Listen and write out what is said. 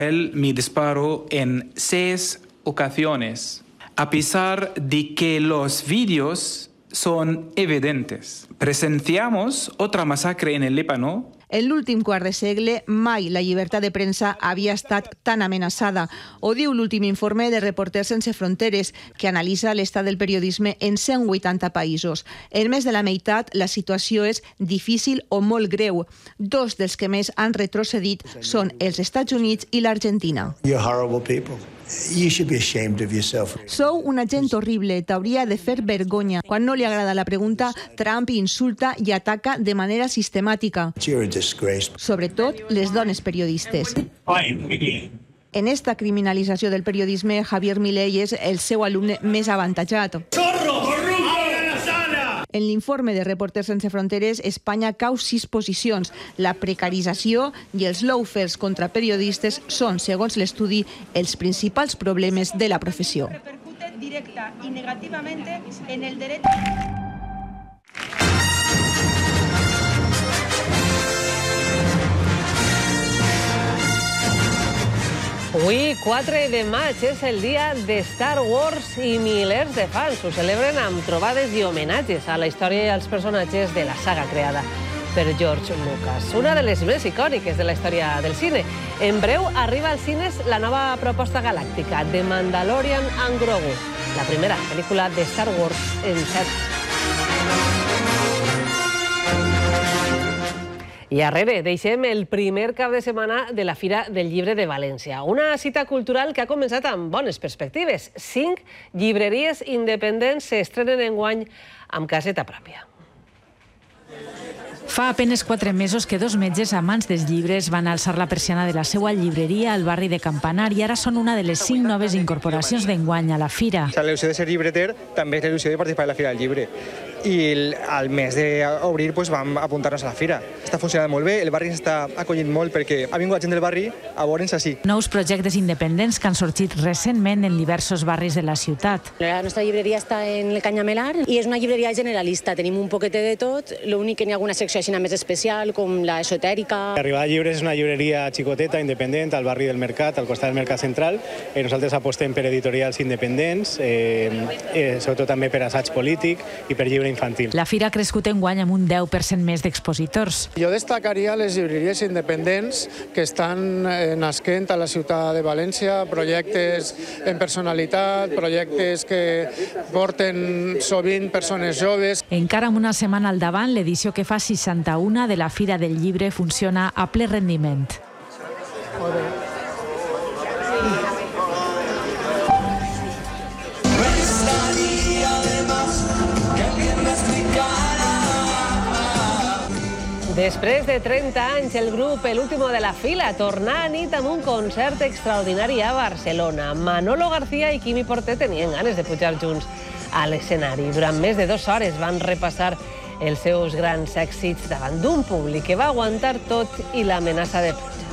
Mi disparo en 6 ocasiones, a pesar de que los vídeos son evidentes. Presenciamos otra masacre en el Líbano. En l'últim quart de segle, mai la llibertat de premsa havia estat tan amenaçada. Ho diu l'últim informe de Reporters Sense Fronteres, que analitza l'estat del periodisme en 180 països. En més de la meitat, la situació és difícil o molt greu. 2 dels que més han retrocedit són els Estats Units i l'Argentina. Sou una gent horrible, t'hauria de fer vergonya. Quan no li agrada la pregunta, Trump insulta i ataca de manera sistemàtica. Sobretot les dones periodistes. En esta criminalització del periodisme, Javier Milei és el seu alumne més avantatjat. En l'informe de Reporters Sense Fronteres, Espanya cau 6 posicions. La precarització i els lawfars contra periodistes són, segons l'estudi, els principals problemes de la professió. Repercute directa i negativament en el dret. Avui, 4 de maig, és el dia de Star Wars i milers de fans ho celebren amb trobades i homenatges a la història i als personatges de la saga creada per George Lucas, una de les més icòniques de la història del cine. En breu arriba als cines la nova proposta galàctica, The Mandalorian and Grogu, la primera pel·lícula de Star Wars en 7. I a darrere deixem el primer cap de setmana de la Fira del Llibre de València. Una cita cultural que ha començat amb bones perspectives. 5 llibreries independents s'estrenen enguany amb caseta pròpia. Fa apenes 4 mesos que 2 metges amants dels llibres van alçar la persiana de la seva llibreria al barri de Campanar i ara són una de les 5 noves incorporacions d'enguany a la Fira. La il·lusió de ser llibreter també és la il·lusió de participar en la Fira del Llibre. I al mes d'obrir vam apuntar-nos a la fira. Està funcionant molt bé, el barri s'està acollint molt perquè ha vingut la gent del barri a veure'ns així. Nous projectes independents que han sorgit recentment en diversos barris de la ciutat. La nostra llibreria està en el Canyamelar i és una llibreria generalista. Tenim un poquet de tot, l'únic que n'hi ha alguna secció així més especial, com la esotèrica. Arribada Llibres és una llibreria xicoteta, independent, al barri del Mercat, al costat del Mercat Central. Nosaltres apostem per editorials independents, sobretot també per assaig polític i per llibre infantil. La fira ha crescut enguany amb un 10% més d'expositors. Jo destacaria les llibreries independents que estan nasquent a la ciutat de València, projectes en personalitat, projectes que porten sovint persones joves. Encara amb una setmana al davant, l'edició que fa 61 de la Fira del Llibre funciona a ple rendiment. Després de 30 anys, el grup El Último de la Fila torna a nit amb un concert extraordinari a Barcelona. Manolo García i Quimi Porter tenien ganes de pujar junts a l'escenari. Durant més de 2 hores van repassar els seus grans èxits davant d'un públic que va aguantar tot i l'amenaça de pluja.